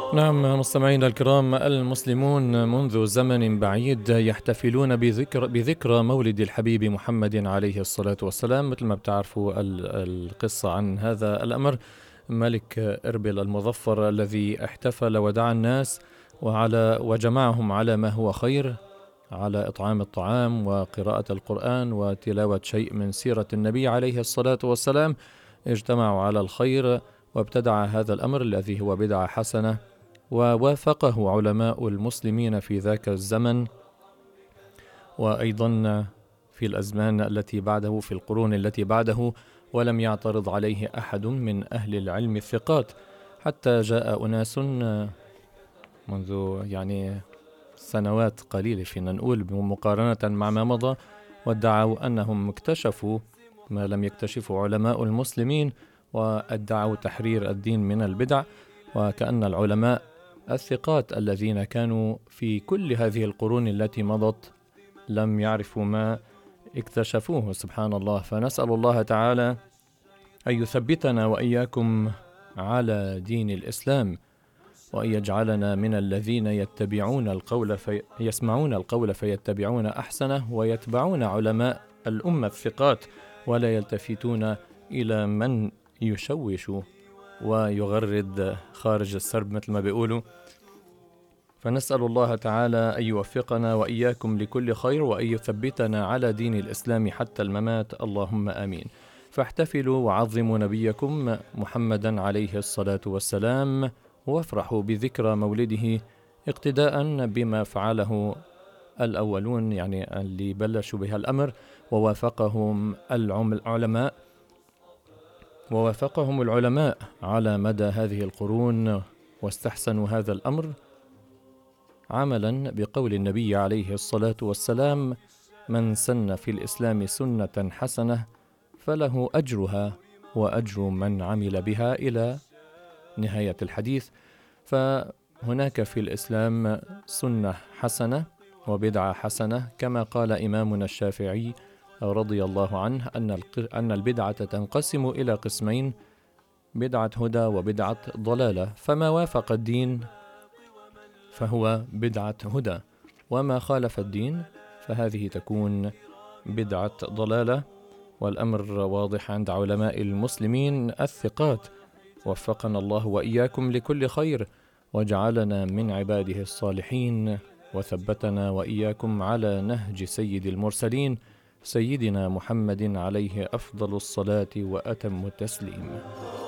نعم، مستمعينا الكرام، المسلمون منذ زمن بعيد يحتفلون بذكرى مولد الحبيب محمد عليه الصلاة والسلام. مثل ما بتعرفوا القصة عن هذا الأمر، ملك إربل المظفر الذي احتفل ودعا الناس وجمعهم على ما هو خير، على إطعام الطعام وقراءة القرآن وتلاوة شيء من سيرة النبي عليه الصلاة والسلام. اجتمعوا على الخير وابتدع هذا الأمر الذي هو بدعة حسنة، ووافقه علماء المسلمين في ذاك الزمن، وأيضا في الأزمان التي بعده، في القرون التي بعده، ولم يعترض عليه أحد من أهل العلم الثقات، حتى جاء أناس منذ سنوات قليلة فينا نقول مقارنة مع ما مضى، وادعوا أنهم اكتشفوا ما لم يكتشفه علماء المسلمين، وادعوا تحرير الدين من البدع. وكأن العلماء الثقات الذين كانوا في كل هذه القرون التي مضت لم يعرفوا ما اكتشفوه، سبحان الله. فنسأل الله تعالى أن يثبتنا وإياكم على دين الإسلام، وأن يجعلنا من الذين يسمعون القول فيتبعون أحسنه، ويتبعون علماء الأمة الثقات، ولا يلتفتون إلى من يشوش ويغرد خارج السرب مثل ما بيقولوا. فنسأل الله تعالى أن يوفقنا وإياكم لكل خير، وأن يثبتنا على دين الإسلام حتى الممات، اللهم آمين. فاحتفلوا وعظموا نبيكم محمدا عليه الصلاة والسلام، وافرحوا بذكرى مولده اقتداء بما فعله الأولون، اللي بلشوا بها الأمر، ووافقهم العلماء على مدى هذه القرون، واستحسنوا هذا الأمر عملا بقول النبي عليه الصلاة والسلام: من سن في الإسلام سنة حسنة فله أجرها وأجر من عمل بها، إلى نهاية الحديث. فهناك في الإسلام سنة حسنة وبدعة حسنة، كما قال إمامنا الشافعي رضي الله عنه أن البدعة تنقسم إلى قسمين: بدعة هدى وبدعة ضلالة. فما وافق الدين فهو بدعة هدى، وما خالف الدين فهذه تكون بدعة ضلالة. والأمر واضح عند علماء المسلمين الثقات، وفقنا الله وإياكم لكل خير، وجعلنا من عباده الصالحين، وثبتنا وإياكم على نهج سيد المرسلين سيدنا محمد عليه أفضل الصلاة وأتم التسليم.